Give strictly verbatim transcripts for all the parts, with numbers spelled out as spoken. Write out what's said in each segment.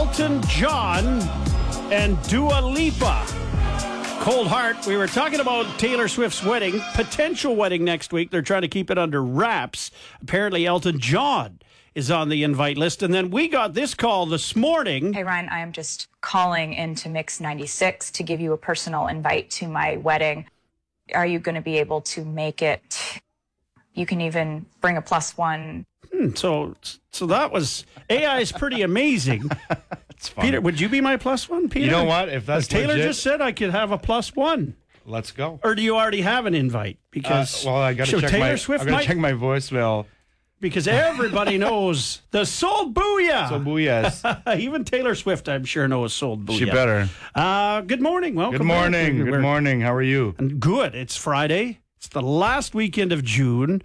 Elton John and Dua Lipa. Cold Heart. We were talking about Taylor Swift's wedding, potential wedding next week. They're trying to keep it under wraps. Apparently, Elton John is on the invite list. And then we got this call this morning. Hey, Ryan, I am just calling into Mix ninety-six to give you a personal invite to my wedding. Are you going to be able to make it? You can even bring a plus one. Hmm, so, so that was A I is pretty amazing. It's fun. Peter, would you be my plus one, Peter? You know what? If that's Taylor legit, just said I could have a plus one. Let's go. Or do you already have an invite? Because uh, well, I got to so check Taylor my. Swift I got might, to check my voicemail. Because everybody knows the Sold Booyah. So booyahs. Even Taylor Swift, I'm sure, knows Sold Booyah. She better. Uh, good morning. Welcome. Good morning. back. Good We're- morning. How are you? And good. It's Friday. It's the last weekend of June.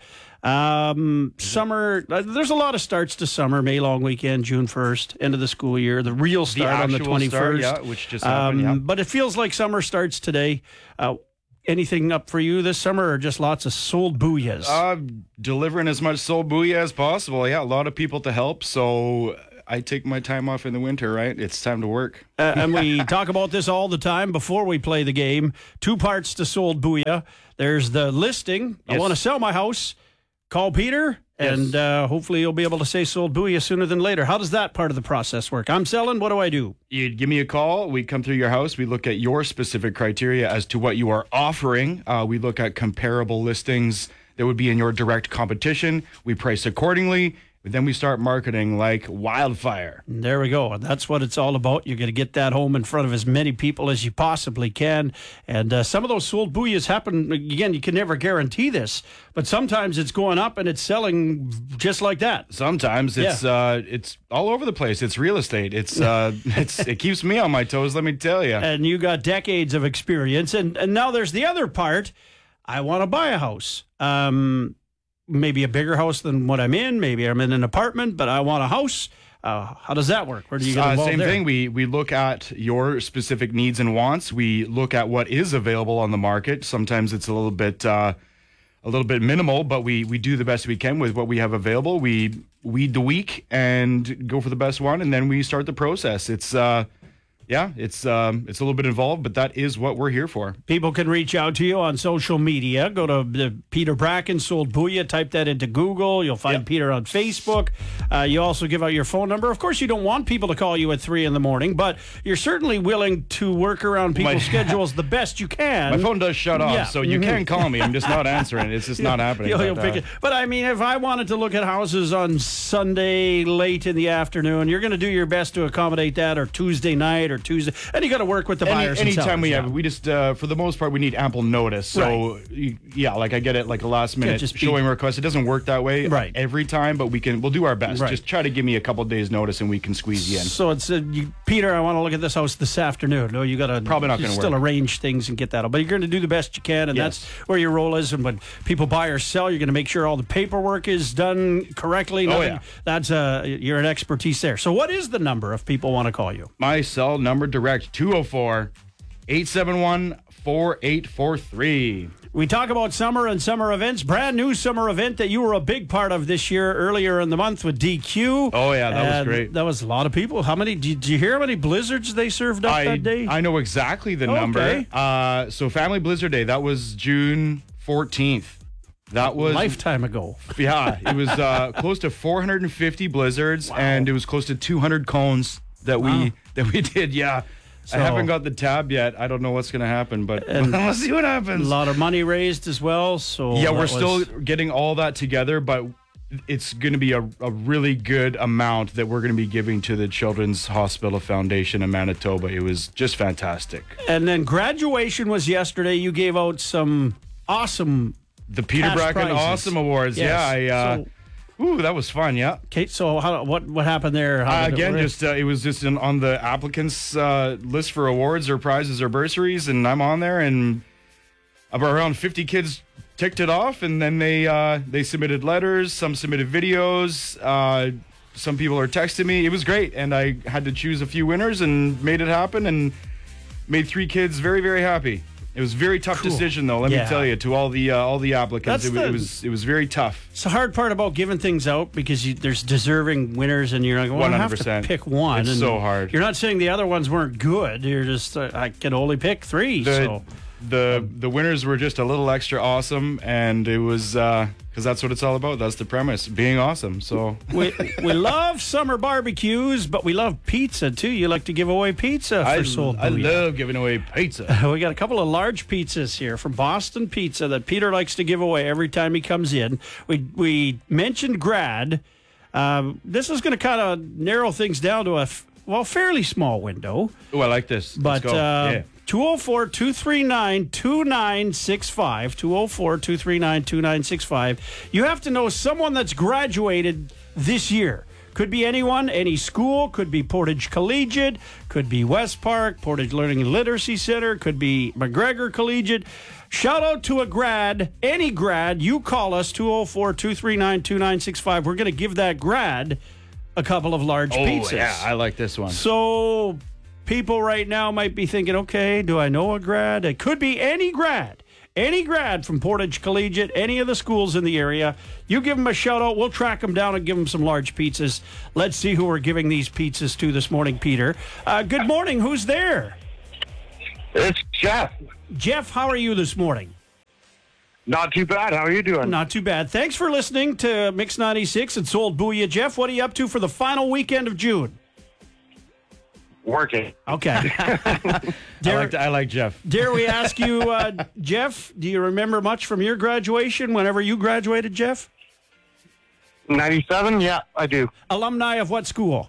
Um, summer, uh, there's a lot of starts to summer. May long weekend, June first, end of the school year. The real start on the actual twenty-first. start, yeah, which just happened, um, yeah. But it feels like summer starts today. Uh, anything up for you this summer, or just lots of Sold Booyahs? Uh, delivering as much soul booyah as possible. Yeah, a lot of people to help. So I take my time off in the winter, right? It's time to work. Uh, and we talk about this all the time before we play the game. Two parts to Sold Booyah. There's the listing. I Yes. want to sell my house. Call Peter, and Yes. uh, hopefully you'll be able to say Sold Booyah sooner than later. How does that part of the process work? I'm selling. What do I do? You'd give me a call. We come through your house. We look at your specific criteria as to what you are offering. Uh, we look at comparable listings that would be in your direct competition. We price accordingly. Then we start marketing like wildfire. And there we go. And that's what it's all about. You're going to get that home in front of as many people as you possibly can. And uh, some of those Sold Booyahs happen, again, you can never guarantee this, but sometimes it's going up and it's selling just like that. Sometimes it's Yeah. uh, it's all over the place. It's real estate. It's uh, it's it keeps me on my toes. Let me tell you. And you got decades of experience. And, and now there's the other part. I want to buy a house. Um, maybe a bigger house than what I'm in. Maybe I'm in an apartment, but I want a house. Uh, how does that work? Where do you get Uh, involved same there? thing. We we look at your specific needs and wants. We look at what is available on the market. Sometimes it's a little bit uh, a little bit minimal, but we we do the best we can with what we have available. We weed the week and go for the best one, and then we start the process. It's uh, yeah, it's um, it's a little bit involved, but that is what we're here for. People can reach out to you on social media. Go to the Peter Bracken Sold Booyah. Type that into Google. You'll find Yep. Peter on Facebook. Uh, you also give out your phone number. Of course, you don't want people to call you at three in the morning, but you're certainly willing to work around people's My- schedules the best you can. My phone does shut off, Yeah. so you Mhm. can call me. I'm just not answering. It's just not happening. You'll, you'll But, pick uh, it. But I mean, if I wanted to look at houses on Sunday late in the afternoon, you're going to do your best to accommodate that, or Tuesday night, or Tuesday, and you got to work with the Any, buyers. and anytime sellers, we yeah. have, we just uh, for the most part we need ample notice. So you, yeah, like I get it, like a last minute just be- showing request. It doesn't work that way Right. every time, but we can. We'll do our best. Right. Just try to give me a couple of days notice, and we can squeeze you in. So it's uh, you, Peter. I want to look at this house this afternoon. No, you got to Probably not gonna still work. arrange things and get that. But you're going to do the best you can, and Yes. that's where your role is. And when people buy or sell, you're going to make sure all the paperwork is done correctly. Oh, Nothing- yeah. that's uh, you're an expertise there. So what is the number if people want to call you? My cell number direct two oh four, eight seven one, four eight four three. We talk about summer and summer events. Brand new summer event that you were a big part of this year earlier in the month with D Q. Oh, yeah, that was And great. That was a lot of people. How many? Did, did you hear how many blizzards they served up I that day? I know exactly the Okay. number. Uh, so Family Blizzard Day, that was June fourteenth. That was Lifetime ago. Yeah, it was uh, close to four hundred fifty blizzards, and it was close to two hundred cones that Wow. we that we did. Yeah, So- I haven't got the tab yet. I don't know what's going to happen, but And we'll see what A happens. lot of money raised as well. So Yeah, that we're was- still getting all that together, but it's going to be a, a really good amount that we're going to be giving to the Children's Hospital Foundation in Manitoba. It was just fantastic. And then graduation was yesterday. You gave out some awesome. The Peter Cash Bracken prizes. Awesome Awards. Yes. Yeah, I. Uh, So- Ooh, that was fun. Yeah. Okay, so how what what happened there? How Uh, did it again, work? just uh, it was just in, on the applicants uh, list for awards or prizes or bursaries, and I'm on there, and about around fifty kids ticked it off, and then they uh, they submitted letters, some submitted videos, uh, some people are texting me. It was great, and I had to choose a few winners and made it happen, and made three kids very very happy. It was a very tough Cool. decision, though. Let Yeah. me tell you, to all the uh, all the applicants, That's it, wa- the- it was it was very tough. It's the hard part about giving things out because you, there's deserving winners, and you're like, well, I have to one hundred percent. pick one. It's and so hard. You're not saying the other ones weren't good. You're just, uh, I can only pick three. The so the the winners were just a little extra awesome, and it was because that's what it's all about. That's the premise, being awesome. So we we love summer barbecues, but we love pizza too. You like to give away pizza for I, Soul I Booyah. love giving away pizza. We got a couple of large pizzas here from Boston Pizza that Peter likes to give away every time he comes in. We we mentioned grad. Um, this is going to kind of narrow things down to a f- well fairly small window. Oh, I like this. But Let's go. uh, yeah. two oh four, two three nine, two nine six five, two oh four, two three nine, two nine six five. You have to know someone that's graduated this year. Could be anyone, any school, could be Portage Collegiate, could be West Park, Portage Learning and Literacy Center, could be McGregor Collegiate. Shout out to a grad, any grad. You call us, two oh four, two three nine, two nine six five. We're going to give that grad a couple of large Oh, pizzas. yeah, I like this one. So people right now might be thinking, okay, do I know a grad? It could be any grad. Any grad from Portage Collegiate, any of the schools in the area. You give them a shout out. We'll track them down and give them some large pizzas. Let's see who we're giving these pizzas to this morning, Peter. Uh, good morning. Who's there? It's Jeff. Jeff, how are you this morning? Not too bad. How are you doing? Not too bad. Thanks for listening to Mix ninety-six and Soul Booyah. Jeff, what are you up to for the final weekend of June? Working. Okay. I Dare, like I like Jeff. dare we ask you, uh, Jeff, do you remember much from your graduation, whenever you graduated, Jeff? ninety-seven? Yeah, I do. Alumni of what school?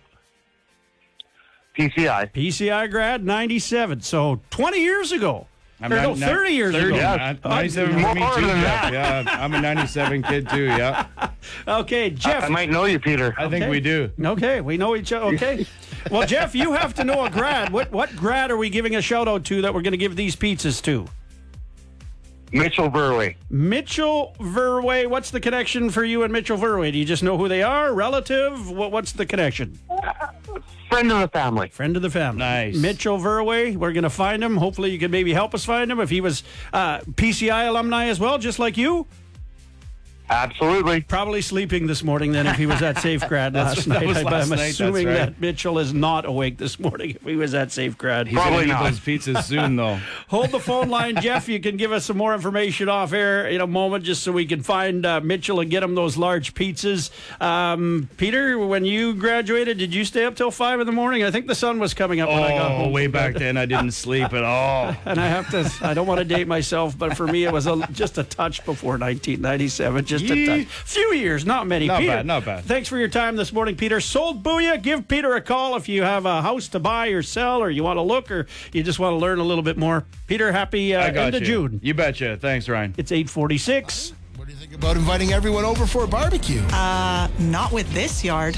P C I. P C I grad, ninety-seven. So twenty years ago. I'm Or no, not- not- thirty years thirty, ago. yeah. ninety-seven for me More too, than Jeff. that. Yeah, I'm a ninety-seven kid too. Yeah, Okay, Jeff. I might know you, Peter. I think Okay. we do. Okay, we know each other. Okay. Well, Jeff, you have to know a grad. What what grad are we giving a shout out to that we're going to give these pizzas to? Mitchell Burley. Mitchell Verway. What's the connection for you and Mitchell Verway? Do you just know who they are? Relative? What, what's the connection? Friend of the family. Friend of the family. Nice. Mitchell Verway. We're going to find him. Hopefully you can maybe help us find him if he was uh, P C I alumni as well, just like you. Absolutely. Probably sleeping this morning then if he was at Safe Grad last that night. was I- last I'm night, that's assuming right. that Mitchell is not awake this morning if he was at Safe Grad. He's gonna Probably need not. those pizzas soon, though. Hold the phone line, Jeff. You can give us some more information off air in a moment just so we can find uh, Mitchell and get him those large pizzas. Um, Peter, when you graduated, did you stay up till five in the morning? I think the sun was coming up when I got Oh, home. way back then, I didn't sleep at all. And I have to, I don't want to date myself, but for me, it was a, just a touch before nineteen ninety-seven. Just a Yee. touch. Few years, not many. Not Peter, bad, not bad. Thanks for your time this morning, Peter. Sold Booyah. Give Peter a call if you have a house to buy or sell, or you want to look, or you just want to learn a little bit more. Peter, happy uh, I got end you. of June. You betcha. Thanks, Ryan. It's eight forty-six. What do you think about inviting everyone over for a barbecue? Uh, not with this yard.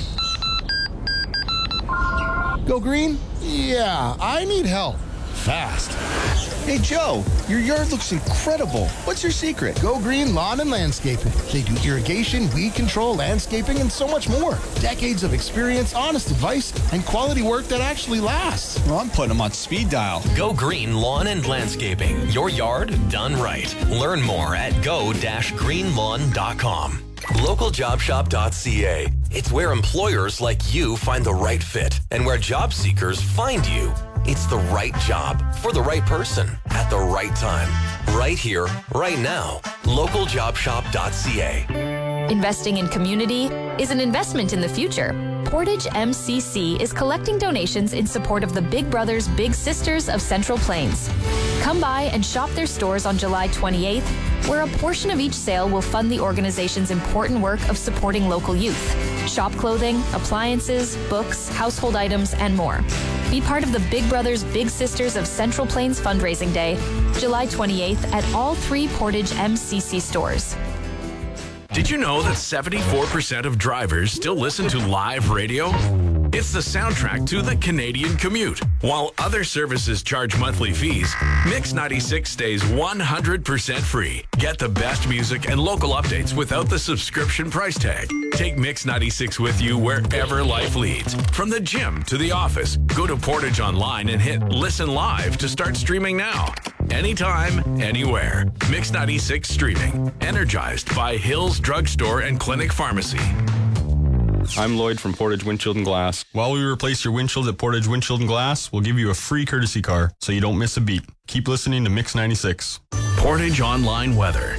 Go green? Yeah, I need help. Fast. Hey, Joe, your yard looks incredible. What's your secret? Go Green Lawn and Landscaping. They do irrigation, weed control, landscaping, and so much more. Decades of experience, honest advice, and quality work that actually lasts. Well, I'm putting them on speed dial. Go Green Lawn and Landscaping. Your yard done right. Learn more at go dash green lawn dot com. local job shop dot c a. It's where employers like you find the right fit and where job seekers find you. It's the right job for the right person at the right time. Right here, right now. local job shop dot c a. Investing in community is an investment in the future. Portage M C C is collecting donations in support of the Big Brothers Big Sisters of Central Plains. Come by and shop their stores on July twenty-eighth, where a portion of each sale will fund the organization's important work of supporting local youth. Shop clothing, appliances, books, household items, and more. Be part of the Big Brothers Big Sisters of Central Plains fundraising day, July twenty-eighth at all three Portage M C C stores. Did you know that seventy-four percent of drivers still listen to live radio? It's the soundtrack to the Canadian commute. While other services charge monthly fees, Mix ninety-six stays one hundred percent free. Get the best music and local updates without the subscription price tag. Take Mix ninety-six with you wherever life leads. From the gym to the office, go to Portage Online and hit Listen Live to start streaming now. anytime, anywhere. Mix ninety-six streaming. Energized by Hills Drugstore and Clinic Pharmacy. I'm Lloyd from Portage Windshield and Glass. While we replace your windshield at Portage Windshield and Glass, we'll give you a free courtesy car so you don't miss a beat. Keep listening to Mix ninety-six. Portage Online Weather.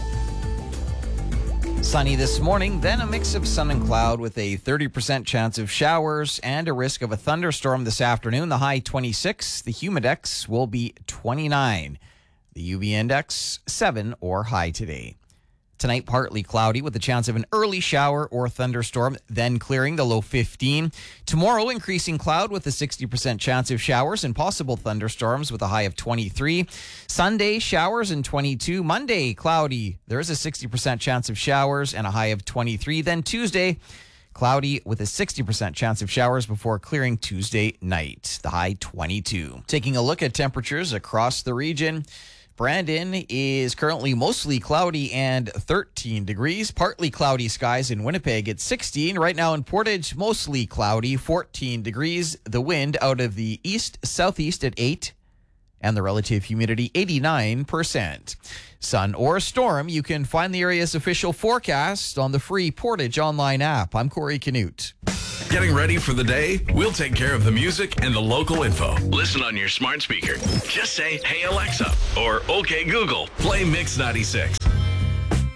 Sunny this morning, then a mix of sun and cloud with a thirty percent chance of showers and a risk of a thunderstorm this afternoon. The high twenty-six, the humidex will be twenty-nine. The U V index seven or high today. Tonight, partly cloudy with a chance of an early shower or thunderstorm, then clearing, the low fifteen. Tomorrow, increasing cloud with a sixty percent chance of showers and possible thunderstorms with a high of twenty-three. Sunday, showers and twenty-two. Monday, cloudy. There is a sixty percent chance of showers and a high of twenty-three. Then Tuesday, cloudy with a sixty percent chance of showers before clearing Tuesday night, the high twenty-two. Taking a look at temperatures across the region. Brandon is currently mostly cloudy and thirteen degrees. Partly cloudy skies in Winnipeg at sixteen. Right now in Portage, mostly cloudy, fourteen degrees. The wind out of the east-southeast at eight. And the relative humidity, eighty-nine percent. Sun or storm, you can find the area's official forecast on the free Portage online app. I'm Corey Canute. Getting ready for the day? We'll take care of the music and the local info. Listen on your smart speaker. Just say, "Hey Alexa," or "Okay Google, play Mix ninety-six."